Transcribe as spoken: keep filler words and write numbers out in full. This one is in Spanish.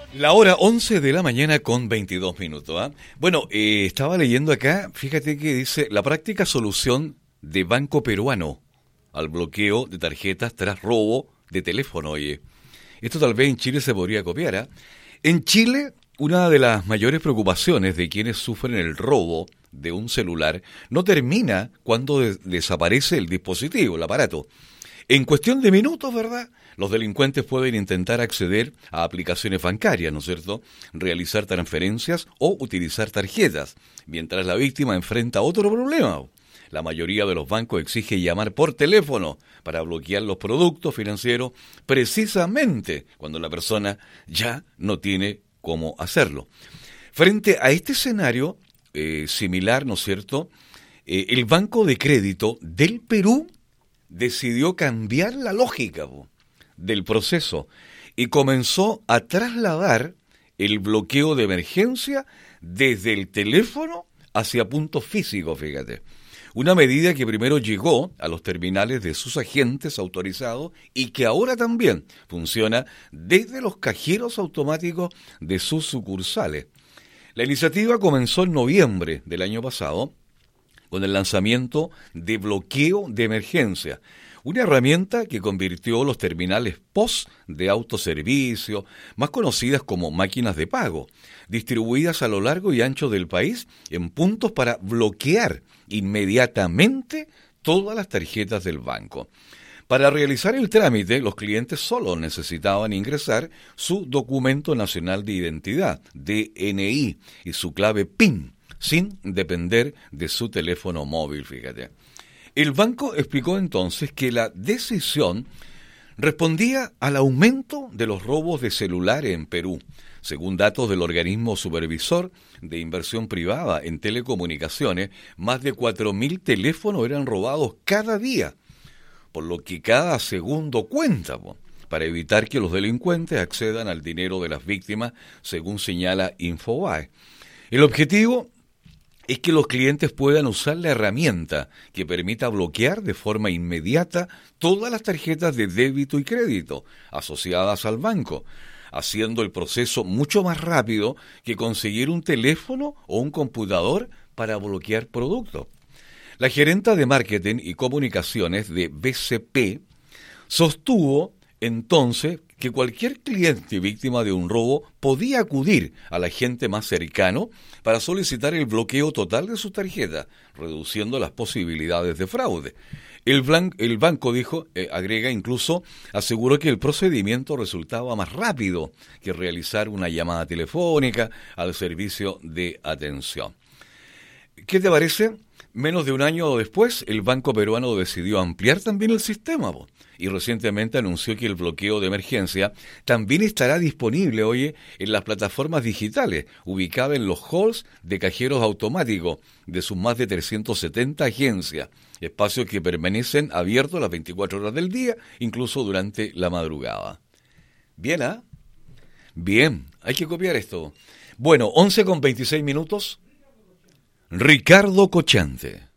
La hora once de la mañana con veintidós minutos. ¿ah? Bueno, eh, estaba leyendo acá, fíjate que dice, la práctica solución de Banco Peruano al bloqueo de tarjetas tras robo de teléfono. Oye, esto tal vez en Chile se podría copiar. ¿ah? En Chile, una de las mayores preocupaciones de quienes sufren el robo de un celular no termina cuando de- desaparece el dispositivo, el aparato. En cuestión de minutos, ¿verdad? Los delincuentes pueden intentar acceder a aplicaciones bancarias, ¿no es cierto? Realizar transferencias o utilizar tarjetas, mientras la víctima enfrenta otro problema. La mayoría de los bancos exige llamar por teléfono para bloquear los productos financieros precisamente cuando la persona ya no tiene cómo hacerlo. Frente a este escenario eh, similar, ¿no es cierto? Eh, el Banco de Crédito del Perú decidió cambiar la lógica po, del proceso y comenzó a trasladar el bloqueo de emergencia desde el teléfono hacia puntos físicos, fíjate. Una medida que primero llegó a los terminales de sus agentes autorizados y que ahora también funciona desde los cajeros automáticos de sus sucursales. La iniciativa comenzó en noviembre del año pasado con el lanzamiento de bloqueo de emergencia, una herramienta que convirtió los terminales P O S de autoservicio, más conocidas como máquinas de pago, distribuidas a lo largo y ancho del país en puntos para bloquear inmediatamente todas las tarjetas del banco. Para realizar el trámite, los clientes solo necesitaban ingresar su documento nacional de identidad, D N I, y su clave P I N, sin depender de su teléfono móvil, fíjate. El banco explicó entonces que la decisión respondía al aumento de los robos de celulares en Perú. Según datos del organismo supervisor de inversión privada en telecomunicaciones, más de cuatro mil teléfonos eran robados cada día, por lo que cada segundo cuenta, po, para evitar que los delincuentes accedan al dinero de las víctimas, según señala Infobae. El objetivo es que los clientes puedan usar la herramienta que permita bloquear de forma inmediata todas las tarjetas de débito y crédito asociadas al banco, haciendo el proceso mucho más rápido que conseguir un teléfono o un computador para bloquear productos. La gerenta de marketing y comunicaciones de B C P sostuvo entonces que cualquier cliente víctima de un robo podía acudir al agente más cercano para solicitar el bloqueo total de su tarjeta, reduciendo las posibilidades de fraude. El, blan- el banco, dijo, eh, agrega incluso, aseguró que el procedimiento resultaba más rápido que realizar una llamada telefónica al servicio de atención. ¿Qué te parece? Menos de un año después, el Banco Peruano decidió ampliar también el sistema po, y recientemente anunció que el bloqueo de emergencia también estará disponible, oye, en las plataformas digitales, ubicadas en los halls de cajeros automáticos de sus más de trescientas setenta agencias, espacios que permanecen abiertos las veinticuatro horas del día, incluso durante la madrugada. Bien, ¿ah? Bien, hay que copiar esto. Bueno, once con veintiséis minutos. Ricardo Cochante.